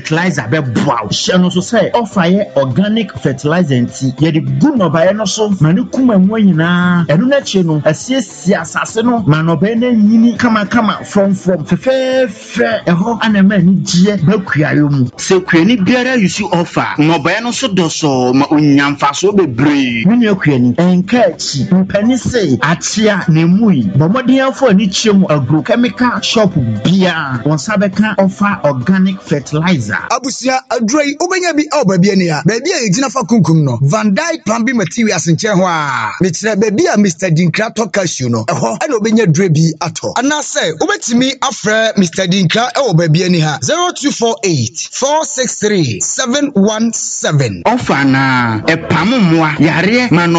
fertilizer be boa hye no so say offer ye organic fertilizer nti ye de gu no ba ye no so ma ne kuma mu nyina eno na che no asiesie asase no ma no be na nyini kama from fefefe eho anema ni gie bakuayo mu se kuani biara you see offer no ba no so doso ma onyamfaso bebre mini akuani enka chi mpani se atia na mui bomodianfo ani chiemu agrochemical shop bia won sabeka offer organic fertilizer abusia adroi obenya bi a ba bia ne ya ba bia ejina fa kunkum no Van Dyke plumbing materials nche ho a me kire ba bia Mr Dinkra to cashew no eho ana obenya dre bi ato ana say obetimi afre Mr Dinkra e wo ba bia ni ha 0248 463 717 offer na epamumwa yare ma